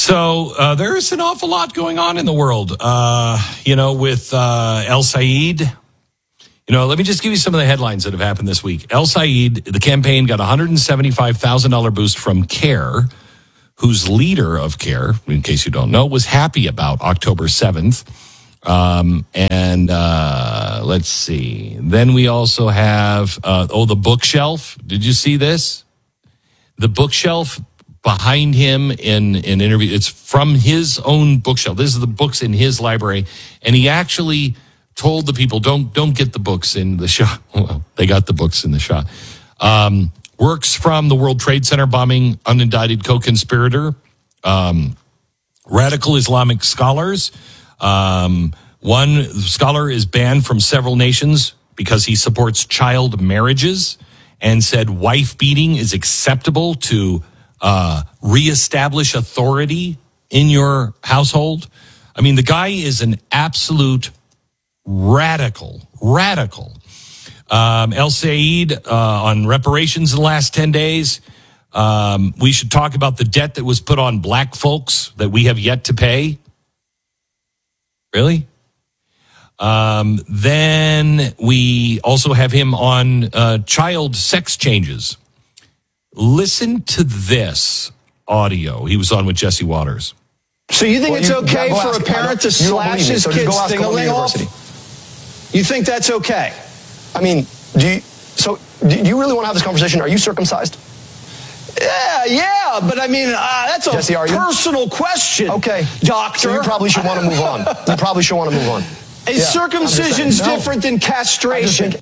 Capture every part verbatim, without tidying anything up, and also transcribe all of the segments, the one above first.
So uh, there's an awful lot going on in the world, uh, you know, with uh, El Sayed. You know, let me just give you some of the headlines that have happened this week. El Sayed, the campaign got a one hundred seventy-five thousand dollars boost from CARE, whose leader of CARE, in case you don't know, was happy about October seventh. Um, and uh, let's see. Then we also have, uh, oh, the bookshelf. Did you see this? The bookshelf behind him in an interview. It's from his own bookshelf. This is the books in his library. And he actually told the people, don't don't get the books in the shot. Well, they got the books in the shot. Um, works from the World Trade Center bombing, unindicted co-conspirator, um, radical Islamic scholars. Um, one scholar is banned from several nations because he supports child marriages and said wife beating is acceptable to uh, reestablish authority in your household. I mean, the guy is an absolute radical, radical. Um, El Sayed uh, on reparations in the last ten days. Um, we should talk about the debt that was put on black folks that we have yet to pay. Really? Um, then we also have him on uh, child sex changes. Listen to this audio. He was on with Jesse Waters. So you think well, it's you, okay for ask, a parent to slash his so kid's thing-a-ling off? You think that's okay? I mean, do you, so do you really want to have this conversation? Are you circumcised? Yeah, yeah, but I mean, uh, that's a Jesse, personal question. Okay, doctor. So you probably should want to move on. You probably should want to move on. A yeah, circumcision's no. different than castration.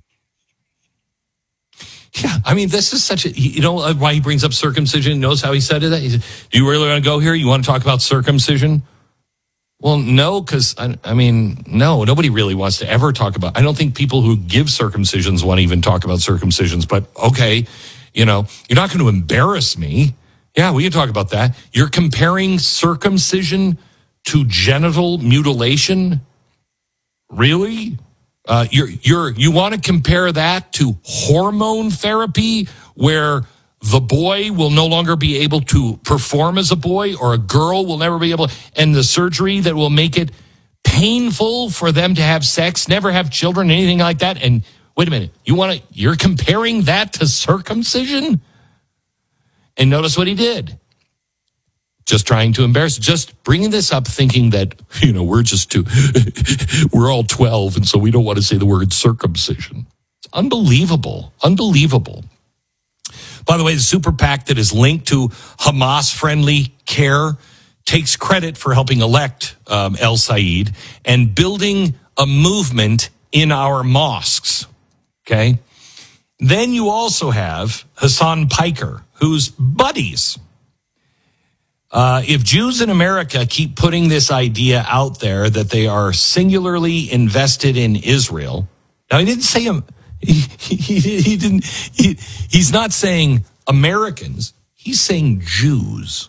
Yeah, I mean, this is such a, you know why he brings up circumcision, knows how he said it? He said, do you really want to go here? You want to talk about circumcision? Well, no, because, I, I mean, no, nobody really wants to ever talk about, I don't think people who give circumcisions want to even talk about circumcisions, but okay, you know, you're not going to embarrass me. Yeah, we can talk about that. You're comparing circumcision to genital mutilation? Really? Uh, you're, you're, you want to compare that to hormone therapy where the boy will no longer be able to perform as a boy or a girl will never be able, and the surgery that will make it painful for them to have sex, never have children, anything like that. And wait a minute, you want to, you're comparing that to circumcision? And notice what he did. Just trying to embarrass, just bringing this up thinking that, you know, we're just too, we're all twelve, and so we don't want to say the word circumcision. It's unbelievable, unbelievable. By the way, the super PAC that is linked to Hamas-friendly CARE takes credit for helping elect um, El Sayed and building a movement in our mosques, okay? Then you also have Hassan Piker, who's buddies. Uh, if Jews in America keep putting this idea out there that they are singularly invested in Israel, now he didn't say him. He, he, he didn't. He, he's not saying Americans. He's saying Jews.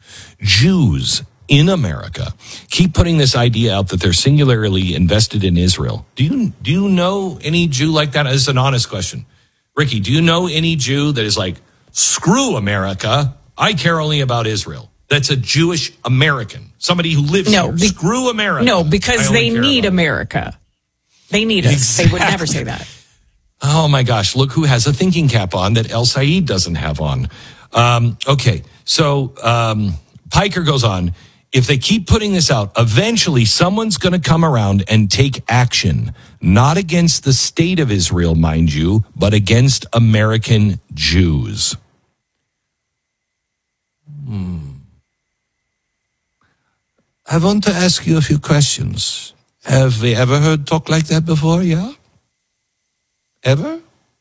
Jews in America keep putting this idea out that they're singularly invested in Israel. Do you do you know any Jew like that? This is an honest question, Ricky. Do you know any Jew that is like, screw America, I care only about Israel? That's a Jewish American, somebody who lives no, here. Be- Screw America. No, because they need America. They need us. Exactly. They would never say that. Oh, my gosh. Look who has a thinking cap on that El Sayed doesn't have on. Um, okay, so um, Piker goes on. If they keep putting this out, eventually someone's going to come around and take action, not against the state of Israel, mind you, but against American Jews. Hmm. I want to ask you a few questions. Have we ever heard talk like that before? Yeah? Ever?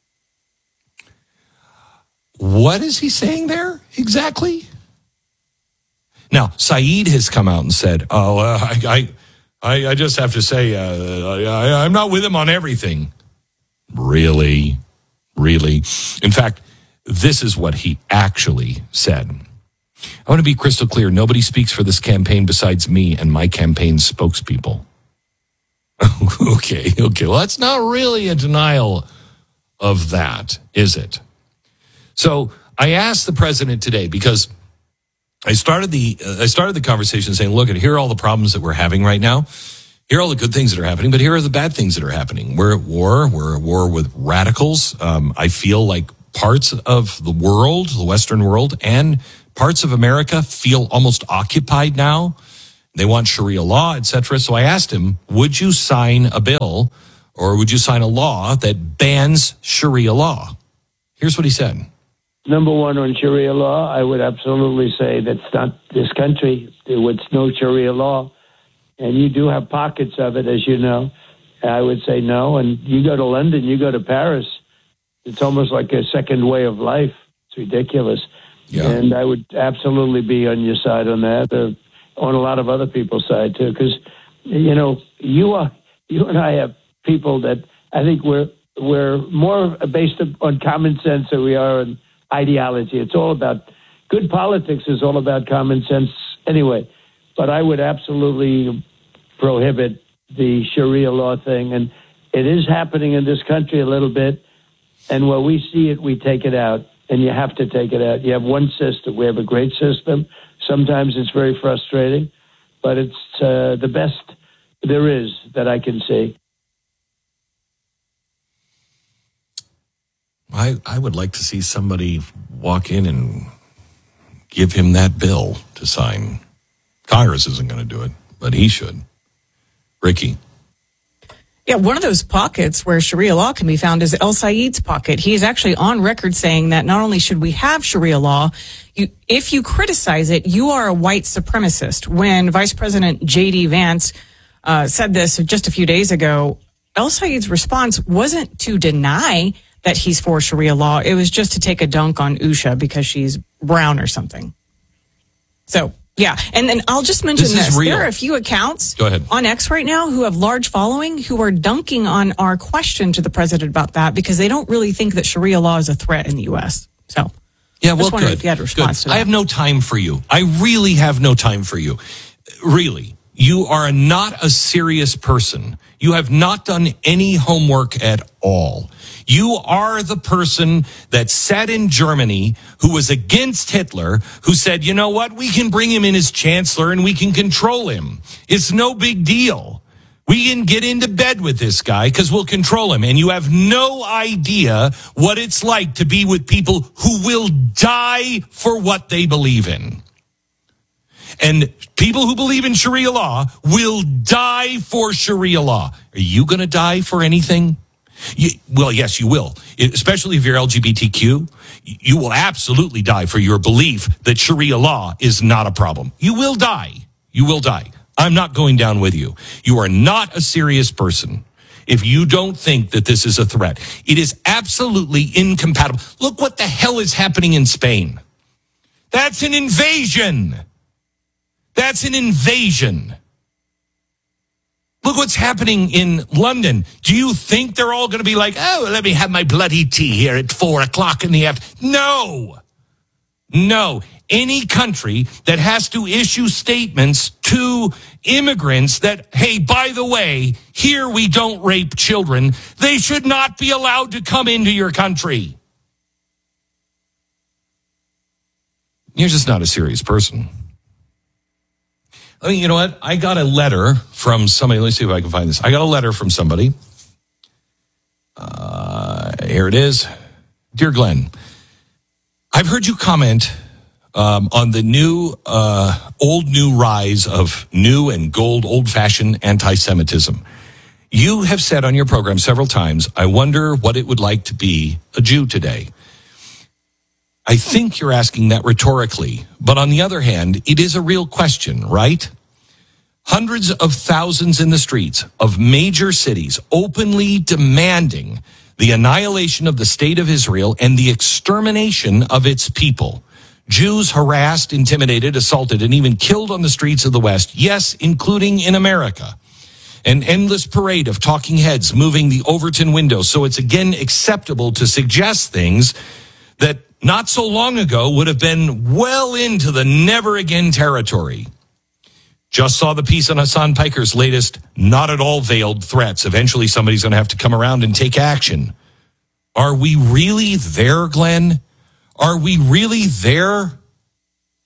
What is he saying there exactly? Now, Saeed has come out and said, oh, uh, I, I, I just have to say, uh, I, I'm not with him on everything. Really? Really? In fact, this is what he actually said. I want to be crystal clear. Nobody speaks for this campaign besides me and my campaign spokespeople. okay, okay. Well, that's not really a denial of that, is it? So I asked the president today because I started the uh, I started the conversation saying, look, here are all the problems that we're having right now. Here are all the good things that are happening, but here are the bad things that are happening. We're at war. We're at war with radicals. Um, I feel like parts of the world, the Western world, and parts of America feel almost occupied now. They want Sharia law, et cetera. So I asked him, would you sign a bill or would you sign a law that bans Sharia law? Here's what he said. Number one, on Sharia law, I would absolutely say that's not this country. There was no Sharia law. And you do have pockets of it, as you know. I would say no. And you go to London, you go to Paris, it's almost like a second way of life. It's ridiculous. Yeah. And I would absolutely be on your side on that, uh, on a lot of other people's side, too. Because, you know, you are, you and I have people that I think we're, we're more based on common sense than we are on ideology. It's all about, good politics is all about common sense anyway. But I would absolutely prohibit the Sharia law thing. And it is happening in this country a little bit. And where we see it, we take it out. And you have to take it out. You have one system. We have a great system. Sometimes it's very frustrating, but it's uh, the best there is that I can see. I, I would like to see somebody walk in and give him that bill to sign. Congress isn't going to do it, but he should. Ricky. Yeah, one of those pockets where Sharia law can be found is El Sayed's pocket. He is actually on record saying that not only should we have Sharia law, you, if you criticize it, you are a white supremacist. When Vice President J D Vance uh, said this just a few days ago, El Sayed's response wasn't to deny that he's for Sharia law. It was just to take a dunk on Usha because she's brown or something. So, yeah. And then I'll just mention this. this. Is real. There are a few accounts Go ahead. on X right now who have large following who are dunking on our question to the president about that because they don't really think that Sharia law is a threat in the U S. So, yeah, well, just wondering good. if you had a response good. to that. I have no time for you. I really have no time for you. Really. You are not a serious person. You have not done any homework at all. You are the person that sat in Germany who was against Hitler, who said, you know what, we can bring him in as chancellor and we can control him. It's no big deal. We can get into bed with this guy because we'll control him. And you have no idea what it's like to be with people who will die for what they believe in. And people who believe in Sharia law will die for Sharia law. Are you going to die for anything? You, well, yes, you will, especially if you're L G B T Q. You will absolutely die for your belief that Sharia law is not a problem. You will die. You will die. I'm not going down with you. You are not a serious person if you don't think that this is a threat. It is absolutely incompatible. Look what the hell is happening in Spain. That's an invasion. That's an invasion. Look what's happening in London. Do you think they're all going to be like, oh, let me have my bloody tea here at four o'clock in the afternoon? No. No. Any country that has to issue statements to immigrants that, hey, by the way, here we don't rape children, they should not be allowed to come into your country. You're just not a serious person. I mean, you know what? I got a letter from somebody. Let's see if I can find this. I got a letter from somebody. Uh, here it is. Dear Glenn, I've heard you comment um, on the new, uh, old new rise of new and gold, old-fashioned anti-Semitism. You have said on your program several times, I wonder what it would like to be a Jew today. I think you're asking that rhetorically, but on the other hand, it is a real question, right? Hundreds of thousands in the streets of major cities openly demanding the annihilation of the state of Israel and the extermination of its people. Jews harassed, intimidated, assaulted, and even killed on the streets of the West, yes, including in America. An endless parade of talking heads moving the Overton window, so it's again acceptable to suggest things that not so long ago would have been well into the never again territory. Just saw the piece on Hassan Piker's latest not at all veiled threats. Eventually somebody's going to have to come around and take action. Are we really there, Glenn? Are we really there?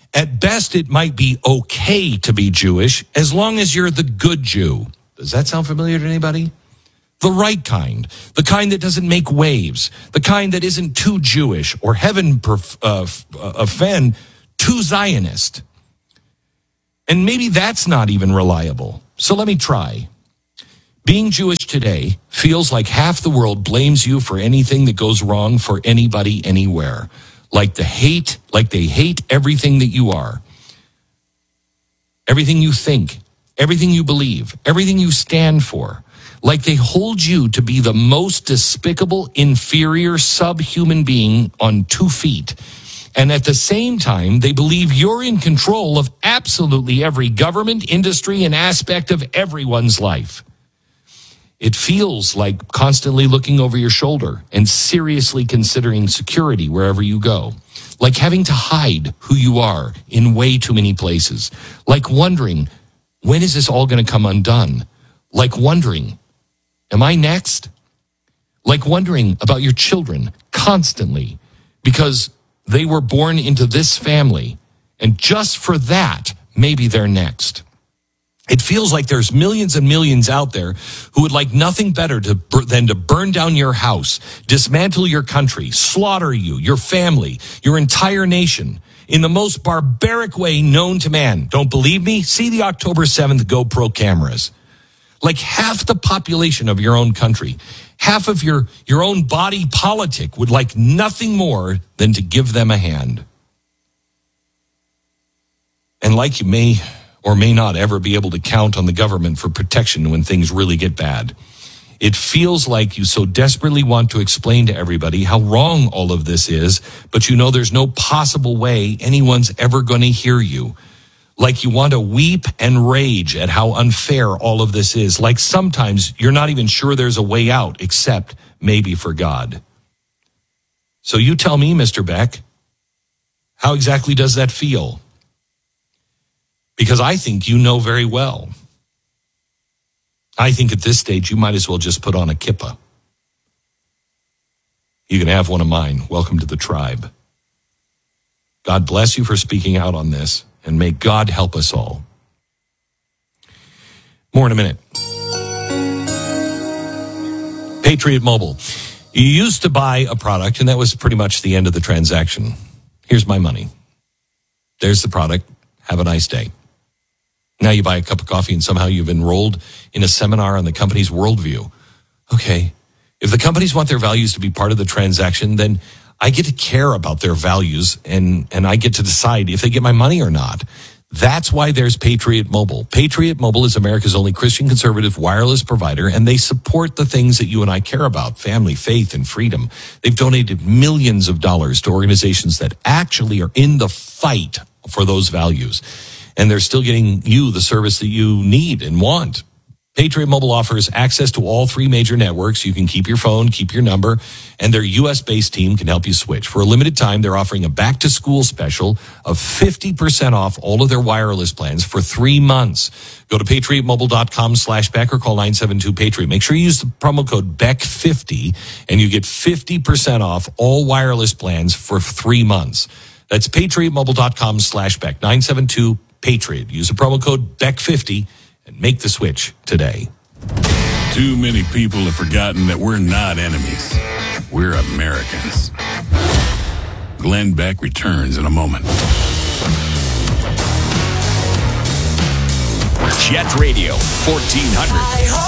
At best, it might be okay to be Jewish as long as you're the good Jew. Does that sound familiar to anybody? The right kind, the kind that doesn't make waves, the kind that isn't too Jewish or heaven perf- uh, offend too Zionist. And maybe that's not even reliable. So let me try. Being Jewish today feels like half the world blames you for anything that goes wrong for anybody anywhere. Like the hate, like they hate everything that you are. Everything you think, everything you believe, everything you stand for. Like they hold you to be the most despicable, inferior, subhuman being on two feet. And at the same time, they believe you're in control of absolutely every government, industry, and aspect of everyone's life. It feels like constantly looking over your shoulder and seriously considering security wherever you go. Like having to hide who you are in way too many places. Like wondering, when is this all going to come undone? Like wondering, am I next? Like wondering about your children constantly because they were born into this family. And just for that, maybe they're next. It feels like there's millions and millions out there who would like nothing better to, than to burn down your house, dismantle your country, slaughter you, your family, your entire nation in the most barbaric way known to man. Don't believe me? See the October seventh GoPro cameras. Like half the population of your own country, half of your, your own body politic would like nothing more than to give them a hand. And like you may or may not ever be able to count on the government for protection when things really get bad. It feels like you so desperately want to explain to everybody how wrong all of this is, but you know there's no possible way anyone's ever going to hear you. Like you want to weep and rage at how unfair all of this is. Like sometimes you're not even sure there's a way out, except maybe for God. So you tell me, Mister Beck, how exactly does that feel? Because I think you know very well. I think at this stage you might as well just put on a kippah. You can have one of mine. Welcome to the tribe. God bless you for speaking out on this, and may God help us all. More in a minute. Patriot Mobile. You used to buy a product, and that was pretty much the end of the transaction. Here's my money. There's the product. Have a nice day. Now you buy a cup of coffee and somehow you've enrolled in a seminar on the company's worldview. Okay, if the companies want their values to be part of the transaction, then I get to care about their values and, and I get to decide if they get my money or not. That's why there's Patriot Mobile. Patriot Mobile is America's only Christian conservative wireless provider, and they support the things that you and I care about, family, faith, and freedom. They've donated millions of dollars to organizations that actually are in the fight for those values. And they're still getting you the service that you need and want. Patriot Mobile offers access to all three major networks. You can keep your phone, keep your number, and their U S-based team can help you switch. For a limited time, they're offering a back-to-school special of fifty percent off all of their wireless plans for three months. Go to patriotmobile.com slash Beck or call nine seven two Patriot. Make sure you use the promo code Beck fifty, and you get fifty percent off all wireless plans for three months. That's patriotmobile.com slash Beck, nine seven two Patriot. Use the promo code Beck fifty and make the switch today. Too many people have forgotten that we're not enemies. We're Americans. Glenn Beck returns in a moment. Jet Radio fourteen hundred.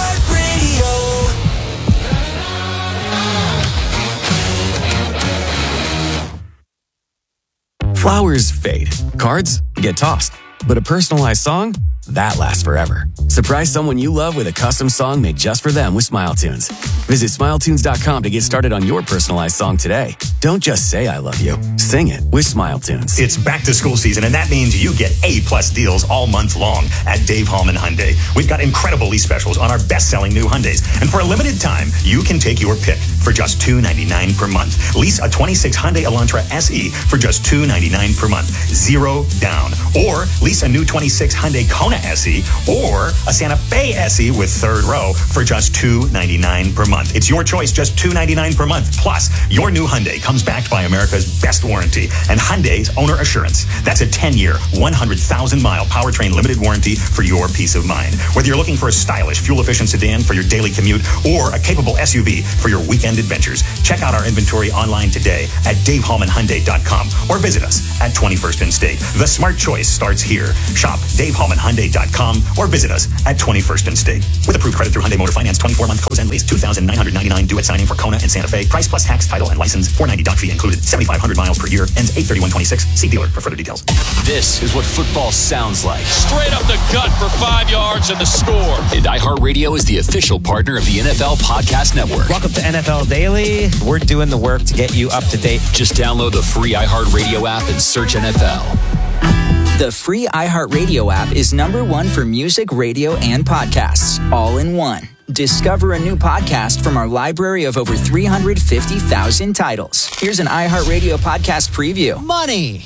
Flowers fade. Cards get tossed. But a personalized song? That lasts forever. Surprise someone you love with a custom song made just for them with SmileTunes. Visit smile tunes dot com to get started on your personalized song today. Don't just say I love you. Sing it with SmileTunes. It's back to school season, and that means you get A-plus deals all month long at Dave Hallman Hyundai. We've got incredible lease specials on our best-selling new Hyundais. And for a limited time, you can take your pick for just two hundred ninety-nine dollars per month. Lease a twenty-six Hyundai Elantra S E for just two hundred ninety-nine dollars per month. Zero down. Or lease a new twenty-six Hyundai Kona Kona S E or a Santa Fe S E with third row for just two hundred ninety-nine dollars per month. It's your choice, just two hundred ninety-nine dollars per month. Plus, your new Hyundai comes backed by America's best warranty and Hyundai's owner assurance. That's a ten-year, one hundred thousand mile powertrain limited warranty for your peace of mind. Whether you're looking for a stylish, fuel-efficient sedan for your daily commute or a capable S U V for your weekend adventures, check out our inventory online today at dave hallman hyundai dot com or visit us at twenty-first and State. The smart choice starts here. Shop dave hallman hyundai dot com or visit us at twenty-first and State. With approved credit through Hyundai Motor Finance, twenty-four month close and lease, two thousand nine hundred ninety-nine due at signing for Kona and Santa Fe. Price plus tax, title, and license, four hundred ninety dollars dock fee included, seventy-five hundred miles per year, ends eight thirty-one twenty-six. See dealer for further details. This is what football sounds like. Straight up the gut for five yards and the score. And iHeartRadio is the official partner of the N F L Podcast Network. Welcome to N F L Daily. We're doing the work to get you up to date. Just download the free iHeartRadio app and search N F L. The free iHeartRadio app is number one for music, radio, and podcasts, all in one. Discover a new podcast from our library of over three hundred fifty thousand titles. Here's an iHeartRadio podcast preview. Money.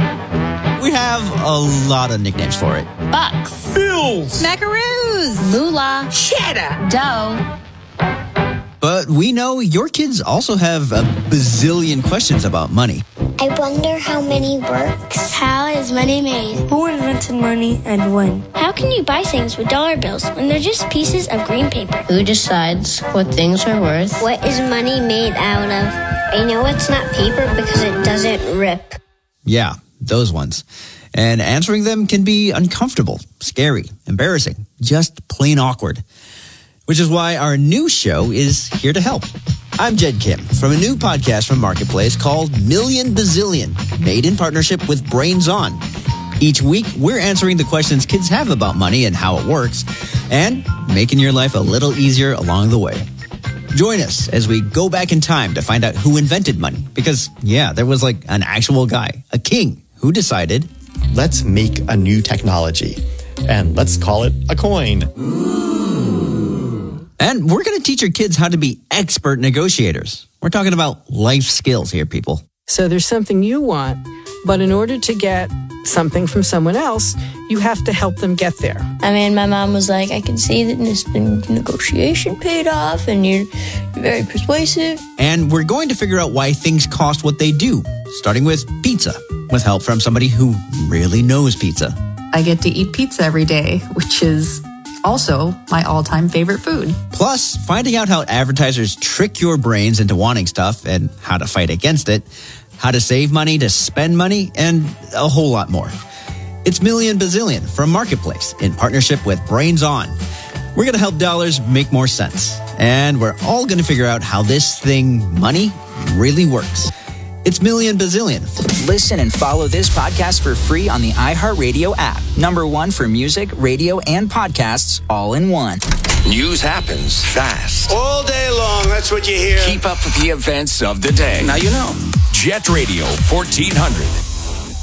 We have a lot of nicknames for it. Bucks. Bills. Smackaroos. Moolah. Cheddar. Dough. But we know your kids also have a bazillion questions about money. I wonder how money works. How is money made? Who invented money and when? How can you buy things with dollar bills when they're just pieces of green paper? Who decides what things are worth? What is money made out of? I know it's not paper because it doesn't rip. Yeah, those ones. And answering them can be uncomfortable, scary, embarrassing, just plain awkward. Which is why our new show is here to help. I'm Jed Kim from a new podcast from Marketplace called Million Bazillion, made in partnership with Brains On. Each week, we're answering the questions kids have about money and how it works, and making your life a little easier along the way. Join us as we go back in time to find out who invented money. Because, yeah, there was like an actual guy, a king, who decided, let's make a new technology, and let's call it a coin. And we're going to teach your kids how to be expert negotiators. We're talking about life skills here, people. So there's something you want, but in order to get something from someone else, you have to help them get there. I mean, my mom was like, I can see that this negotiation paid off and you're very persuasive. And we're going to figure out why things cost what they do, starting with pizza, with help from somebody who really knows pizza. I get to eat pizza every day, which is also my all-time favorite food. Plus, finding out how advertisers trick your brains into wanting stuff and how to fight against it, how to save money, to spend money, and a whole lot more. It's Million Bazillion from Marketplace in partnership with Brains On. We're going to help dollars make more sense. And we're all going to figure out how this thing, money, really works. It's Million Bazillion. Listen and follow this podcast for free on the iHeartRadio app. Number one for music, radio, and podcasts, all in one. News happens fast. All day long, that's what you hear. Keep up with the events of the day. Now you know. Jet Radio fourteen hundred.